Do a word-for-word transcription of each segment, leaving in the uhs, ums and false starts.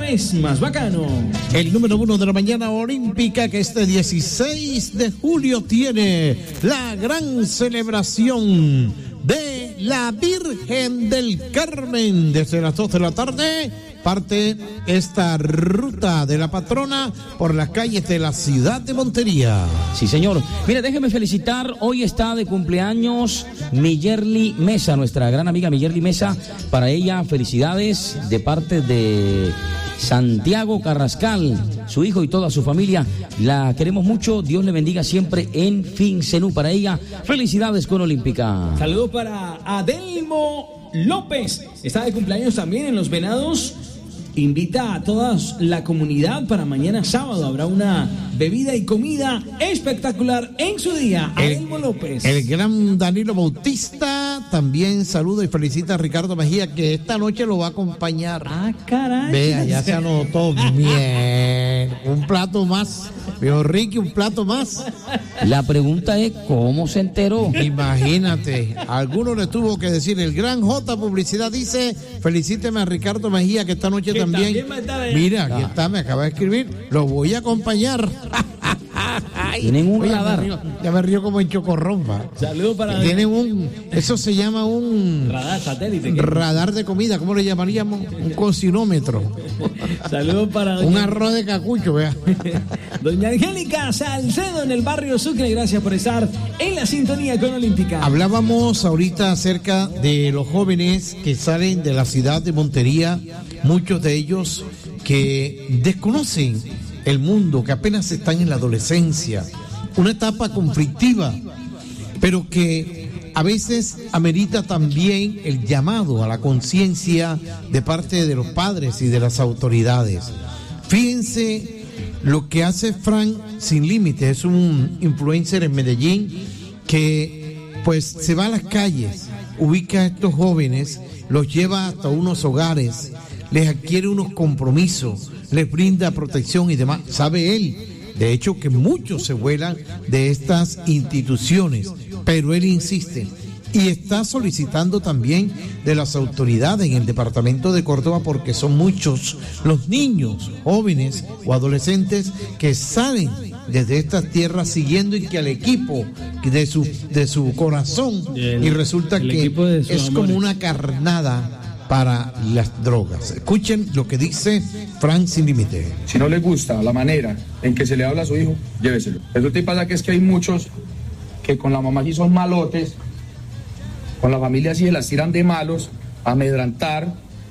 vez más bacano. El número uno de la mañana olímpica, que este dieciséis de julio tiene la gran celebración de la Virgen del Carmen. Desde las dos de la tarde parte esta ruta de la patrona por las calles de la ciudad de Montería. Sí, señor. Mira, déjeme felicitar, hoy está de cumpleaños Miyerly Mesa, nuestra gran amiga Miyerly Mesa. Para ella, felicidades de parte de Santiago Carrascal, su hijo y toda su familia. La queremos mucho, Dios le bendiga siempre en Fincenú. Para ella, felicidades con Olímpica. Saludos para Adelmo López, está de cumpleaños también en Los Venados. Invita a toda la comunidad para mañana sábado. Habrá una bebida y comida espectacular en su día. Adelmo López. El gran Danilo Bautista también saluda y felicita a Ricardo Mejía, que esta noche lo va a acompañar. Ah, caray. Vea, ya se anotó bien. Un plato más. Veo Ricky, un plato más. La pregunta es, ¿cómo se enteró? Imagínate, alguno le tuvo que decir. El gran J Publicidad dice, felicíteme a Ricardo Mejía, que esta noche también. también Mira, aquí está, me acaba de escribir. Lo voy a acompañar. Tienen un Oye, radar. Me río, ya me río como en chocorromba. Saludos para. Tienen un, eso se llama un radar satélite. ¿Qué? Radar de comida, ¿cómo le llamaríamos? Un cocinómetro. Saludos para doña... un arroz de cacucho, vea. Doña Angélica Salcedo en el barrio Sucre, gracias por estar en la sintonía con Olímpica. Hablábamos ahorita acerca de los jóvenes que salen de la ciudad de Montería, muchos de ellos que desconocen el mundo, que apenas están en la adolescencia, una etapa conflictiva, pero que a veces amerita también el llamado a la conciencia de parte de los padres y de las autoridades. Fíjense lo que hace Frank Sin Límites, es un influencer en Medellín que pues se va a las calles, ubica a estos jóvenes, los lleva hasta unos hogares, les adquiere unos compromisos, les brinda protección y demás. Sabe él, de hecho, que muchos se vuelan de estas instituciones, pero él insiste y está solicitando también de las autoridades en el departamento de Córdoba, porque son muchos los niños, jóvenes o adolescentes que salen desde estas tierras siguiendo y que al equipo de su, de su corazón, el, y resulta que es como una carnada para las drogas. Escuchen lo que dice Frank Sin Límite. Si no le gusta la manera en que se le habla a su hijo, lléveselo. Eso te pasa que es que hay muchos que con la mamá sí son malotes, con la familia sí se las tiran de malos, a amedrantar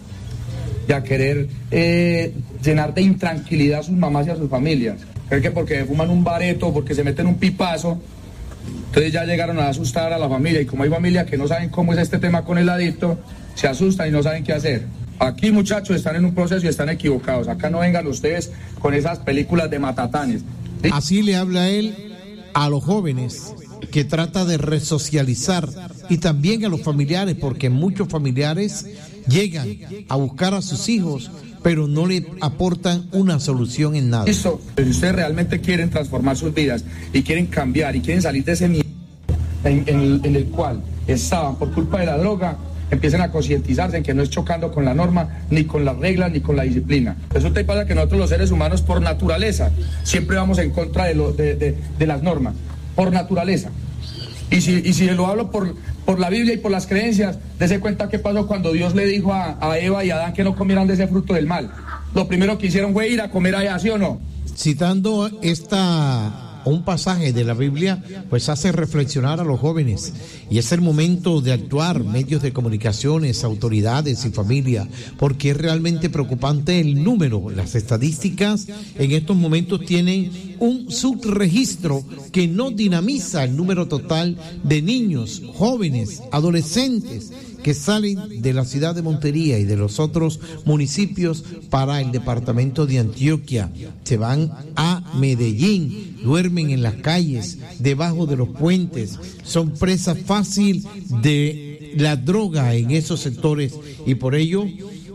y a querer eh, llenar de intranquilidad a sus mamás y a sus familias. Creen que porque fuman un bareto, porque se meten un pipazo, entonces ya llegaron a asustar a la familia, y como hay familias que no saben cómo es este tema con el adicto, se asustan y no saben qué hacer. Aquí, muchachos, están en un proceso y están equivocados. Acá no vengan ustedes con esas películas de matatanes. ¿Sí? Así le habla él a los jóvenes, que trata de resocializar, y también a los familiares, porque muchos familiares llegan a buscar a sus hijos, pero no le aportan una solución en nada. Listo, si ustedes realmente quieren transformar sus vidas y quieren cambiar y quieren salir de ese miedo en, en, en el cual estaban por culpa de la droga, empiecen a concientizarse en que no es chocando con la norma, ni con las reglas, ni con la disciplina. Eso te pasa que nosotros los seres humanos, por naturaleza, siempre vamos en contra de, lo, de, de, de las normas, por naturaleza. Y si, y si lo hablo por, por la Biblia y por las creencias, dése cuenta qué pasó cuando Dios le dijo a, a Eva y a Adán que no comieran de ese fruto del mal. Lo primero que hicieron fue ir a comer allá, ¿sí o no? Citando esta... un pasaje de la Biblia, pues hace reflexionar a los jóvenes, y es el momento de actuar, medios de comunicaciones, autoridades y familia, porque es realmente preocupante el número. Las estadísticas en estos momentos tienen un subregistro que no dinamiza el número total de niños, jóvenes, adolescentes que salen de la ciudad de Montería y de los otros municipios para el departamento de Antioquia. Se van a Medellín, duermen en las calles, debajo de los puentes, son presa fácil de la droga en esos sectores, y por ello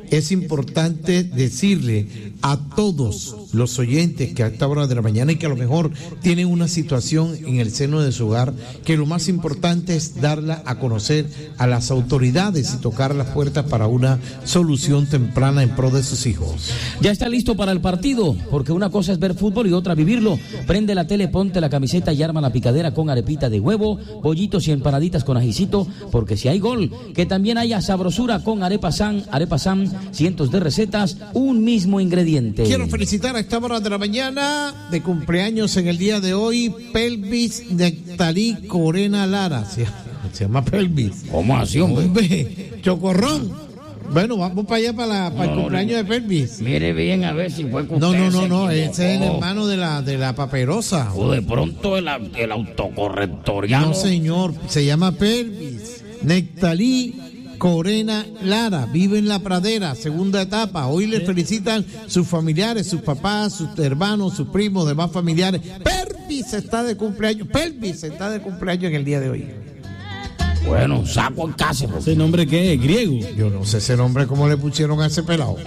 es importante decirle a todos los oyentes que a esta hora de la mañana y que a lo mejor tienen una situación en el seno de su hogar, que lo más importante es darla a conocer a las autoridades y tocar las puertas para una solución temprana en pro de sus hijos. Ya está listo para el partido, porque una cosa es ver fútbol y otra vivirlo. Prende la tele, ponte la camiseta y arma la picadera con arepita de huevo, bollitos y empanaditas con ajicito, porque si hay gol, que también haya sabrosura con arepa san, arepa san, cientos de recetas, un mismo ingrediente. Quiero felicitar a esta hora de la mañana de cumpleaños en el día de hoy, Pelvis Nectalí Corena Lara. Se, se llama Pelvis. ¿Cómo así, hombre? Hombre, chocorrón. Bueno, vamos para allá para, la, para no, el cumpleaños no, de Pelvis. Mire bien a ver si fue con No, no, no, no, ese es el hermano de la, de la paperosa. O de pronto el, el autocorrectoriano. No, señor, se llama Pelvis Nectalí Corena Lara, vive en La Pradera, segunda etapa. Hoy le felicitan sus familiares, sus papás, sus hermanos, sus primos, demás familiares. Pelvis está de cumpleaños, Pelvis está de cumpleaños en el día de hoy. Bueno, saco en casa. ¿Ese nombre qué es? ¿Griego? Yo no sé ese nombre, cómo le pusieron a ese pelado.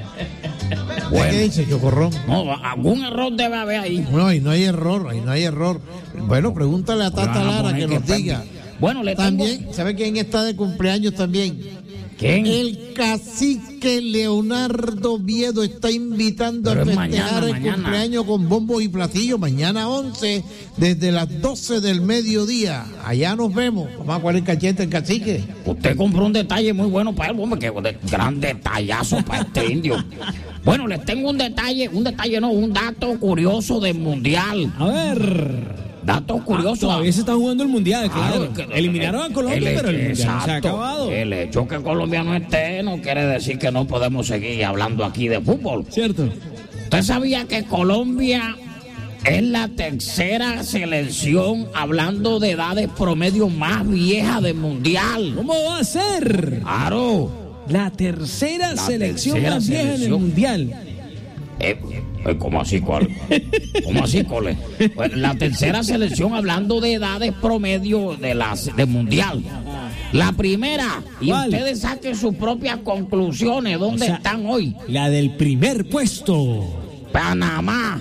Bueno. ¿Qué dice, Chocorrón? No, algún error debe haber ahí. No, ahí no hay error, ahí no hay error. Bueno, pregúntale a Tata Lara que nos diga. Bueno, le también, tengo... ¿sabe quién está de cumpleaños también? ¿Quién? El cacique Leonardo Viedo está invitando Pero a festejar mañana, el mañana. cumpleaños con bombos y platillos mañana once, desde las doce del mediodía. Allá nos vemos. Vamos a poner el cachete el cacique. Usted compró un detalle muy bueno para él, hombre, que gran detallazo para este indio. Bueno, les tengo un detalle, un detalle no, un dato curioso del mundial. A ver... Dato curioso. Ah, todavía se está jugando el mundial, claro. claro. Eliminaron a Colombia, el, pero el mundial no se ha acabado. El hecho que Colombia no esté no quiere decir que no podemos seguir hablando aquí de fútbol. Cierto. ¿Usted sabía que Colombia es la tercera selección, hablando de edades promedio, más vieja del mundial? ¿Cómo va a ser? Claro. La tercera la selección tercera más vieja selección. en el mundial. Eh, eh, ¿Cómo así, cole? ¿Cómo así, cole? Pues la tercera selección, hablando de edades promedio de las del mundial. La primera, y ¿Cuál? Ustedes saquen sus propias conclusiones. ¿Dónde o sea, están hoy? La del primer puesto. Panamá.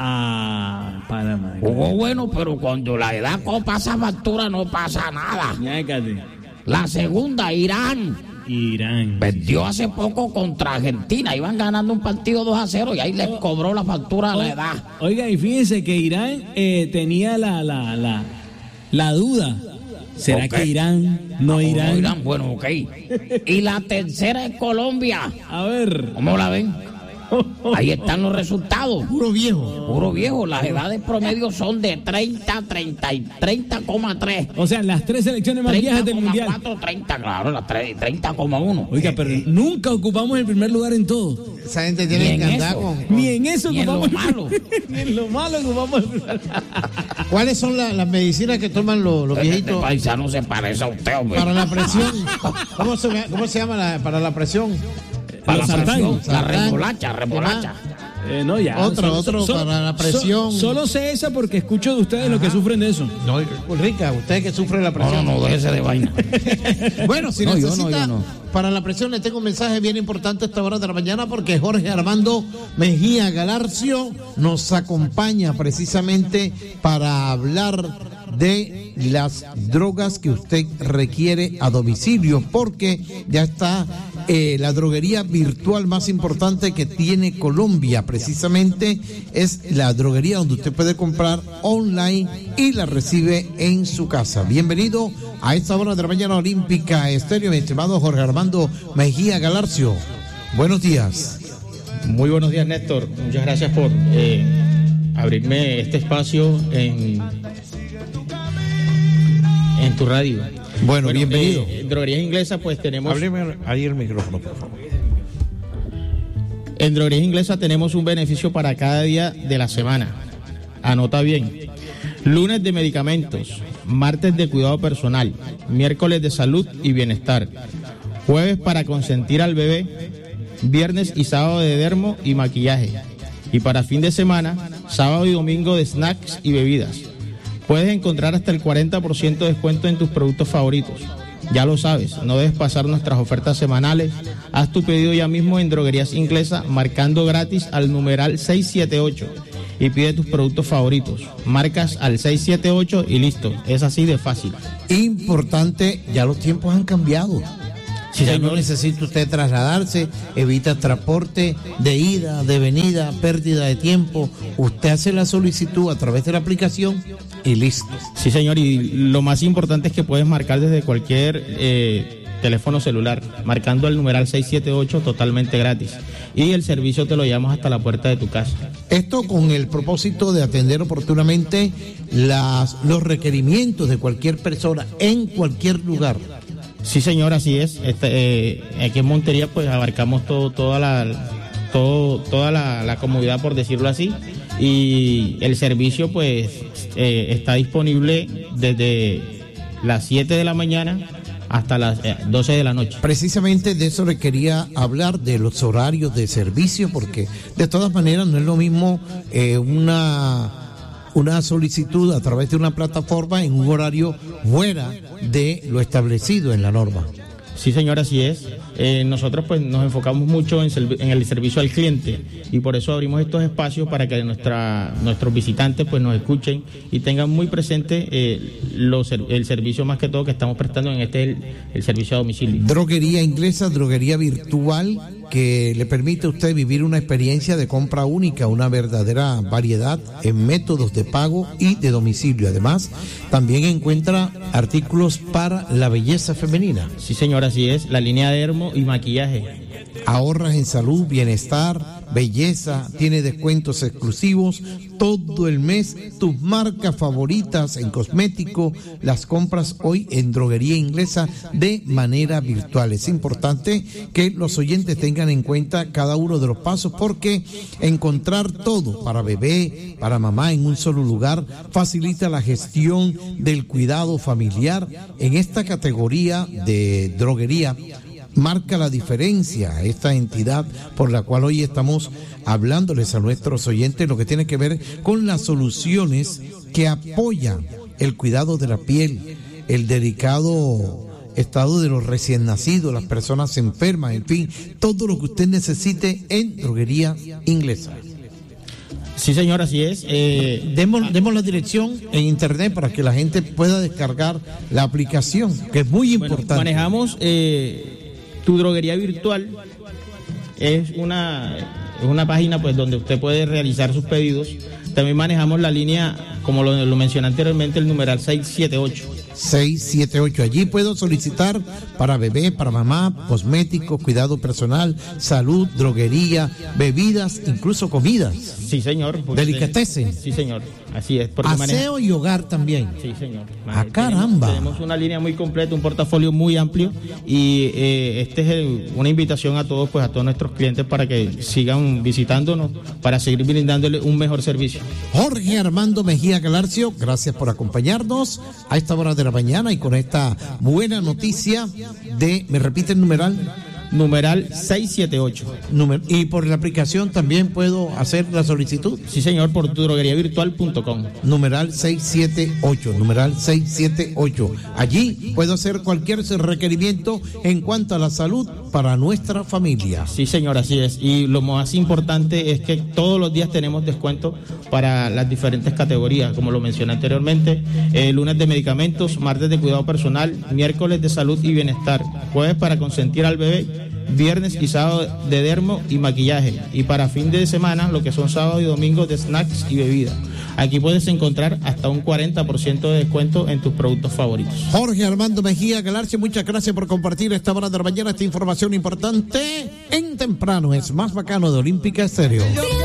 Ah, Panamá. Jugó bueno, pero cuando la edad pasa factura no pasa nada. Ñácate. La segunda, Irán. Irán. Perdió hace poco contra Argentina. Iban ganando un partido dos a cero y ahí les cobró la factura a la edad. Oiga, y fíjense que Irán eh, tenía la, la, la, la duda. ¿Será okay. que Irán no, no Irán? No Irán? Bueno, ok. Y la tercera es Colombia. A ver. ¿Cómo la ven? Ahí están los resultados. Puro viejo. Puro viejo. Las edades promedio son de treinta, treinta y treinta coma tres. O sea, las tres selecciones más viejas del mundial. cuatro, treinta, claro, las treinta coma uno. Oiga, pero eh, nunca ocupamos el primer lugar en todo. Esa gente tiene que andar con, con... Ni en eso ni ocupamos. En lo malo. Ni en lo malo ocupamos. ¿Cuáles son la, las medicinas que toman los, los viejitos? Este paisano se parece a usted, hombre. Para la presión. ¿Cómo se, cómo se llama la, para la presión? Para la presión, la sartán. remolacha, remolacha. Eh, no, ya. Otra, so, otro so, para la presión. So, solo sé esa porque escucho de ustedes los que sufren de eso. No, Rica, usted que sufre la presión. No, no, no, déjese de vaina. Bueno, si no, necesita yo no, yo no. para la presión, le tengo un mensaje bien importante a esta hora de la mañana porque Jorge Armando Mejía Galarcio nos acompaña precisamente para hablar de las drogas que usted requiere a domicilio, porque ya está eh, la droguería virtual más importante que tiene Colombia. Precisamente es la droguería donde usted puede comprar online y la recibe en su casa. Bienvenido a esta hora de la mañana olímpica estéreo, mi estimado Jorge Armando Mejía Galarcio. Buenos días. Muy buenos días, Néstor. Muchas gracias por eh, abrirme este espacio en en tu radio. Bueno, bueno bienvenido. Eh, en Droguerías Inglesas, pues tenemos... Hábleme ahí el micrófono, por favor. En Droguerías Inglesas tenemos un beneficio para cada día de la semana. Anota bien. Lunes de medicamentos, martes de cuidado personal, miércoles de salud y bienestar, jueves para consentir al bebé, viernes y sábado de dermo y maquillaje. Y para fin de semana, sábado y domingo de snacks y bebidas. Puedes encontrar hasta el cuarenta por ciento de descuento en tus productos favoritos. Ya lo sabes, no debes pasar nuestras ofertas semanales. Haz tu pedido ya mismo en Droguerías Inglesa marcando gratis al numeral seis siete ocho y pide tus productos favoritos. Marcas al seis siete ocho y listo, es así de fácil. Importante, ya los tiempos han cambiado. Si ya no necesita usted trasladarse, evita transporte de ida, de venida, pérdida de tiempo. Usted hace la solicitud a través de la aplicación y listo. Sí, señor, y lo más importante es que puedes marcar desde cualquier eh, teléfono celular, marcando el numeral seis siete ocho totalmente gratis. Y el servicio te lo llevamos hasta la puerta de tu casa. Esto con el propósito de atender oportunamente las, los requerimientos de cualquier persona en cualquier lugar. Sí, señor, así es. Este, eh, aquí en Montería pues abarcamos todo, toda la, todo, toda la, la comodidad, por decirlo así, y el servicio pues eh, está disponible desde las siete de la mañana hasta las doce de la noche. Precisamente de eso le quería hablar, de los horarios de servicio, porque de todas maneras no es lo mismo eh, una... una solicitud a través de una plataforma en un horario fuera de lo establecido en la norma. Sí, señor, así es. Eh, nosotros pues nos enfocamos mucho en, en el servicio al cliente y por eso abrimos estos espacios para que nuestra, nuestros visitantes pues nos escuchen y tengan muy presente eh, los, el servicio más que todo que estamos prestando en este el, el servicio a domicilio. Droguería Inglesa, droguería virtual que le permite a usted vivir una experiencia de compra única, una verdadera variedad en métodos de pago y de domicilio. Además, también encuentra artículos para la belleza femenina. Sí, señor, así es, la línea de dermo y maquillaje. Ahorras en salud, bienestar, belleza, tiene descuentos exclusivos todo el mes, tus marcas favoritas en cosmético, las compras hoy en Droguería Inglesa de manera virtual. Es importante que los oyentes tengan en cuenta cada uno de los pasos porque encontrar todo para bebé, para mamá en un solo lugar facilita la gestión del cuidado familiar. En esta categoría de droguería marca la diferencia esta entidad por la cual hoy estamos hablándoles a nuestros oyentes, lo que tiene que ver con las soluciones que apoyan el cuidado de la piel, el delicado estado de los recién nacidos, las personas enfermas, en fin, todo lo que usted necesite en Droguería Inglesa. Sí, señor, así es. Eh, demos, demos la dirección en internet para que la gente pueda descargar la aplicación, que es muy importante. Bueno, manejamos eh, Tu Droguería Virtual, es una, es una página pues donde usted puede realizar sus pedidos. También manejamos la línea, como lo, lo mencioné anteriormente, el numeral seis siete ocho. seis siete ocho. Allí puedo solicitar para bebé, para mamá, cosméticos, cuidado personal, salud, droguería, bebidas, incluso comidas. Sí, señor. Delicatessen. Sí, señor. Así es. Aseo maneja... y hogar también. Sí, señor. Ah, caramba. Tenemos, tenemos una línea muy completa, un portafolio muy amplio y eh, este es el, una invitación a todos, pues a todos nuestros clientes para que sigan visitándonos, para seguir brindándole un mejor servicio. Jorge Armando Mejía Galarcio, gracias por acompañarnos a esta hora de la mañana y con esta buena noticia de, ¿me repite el numeral? Numeral seis siete ocho. Numer- y por la aplicación también puedo hacer la solicitud. Sí, señor, por tu droguería virtual punto com. Numeral seis siete ocho, numeral seis siete ocho. Allí puedo hacer cualquier requerimiento en cuanto a la salud para nuestra familia. Sí, señor, así es. Y lo más importante es que todos los días tenemos descuento para las diferentes categorías, como lo mencioné anteriormente. Eh, lunes de medicamentos, martes de cuidado personal, miércoles de salud y bienestar, jueves para consentir al bebé, viernes y sábado de dermo y maquillaje, y para fin de semana lo que son sábado y domingo de snacks y bebidas. Aquí puedes encontrar hasta un cuarenta por ciento de descuento en tus productos favoritos. Jorge Armando Mejía Galarcio, muchas gracias por compartir esta hora de la mañana esta información importante en Temprano es más bacano de Olímpica Estéreo.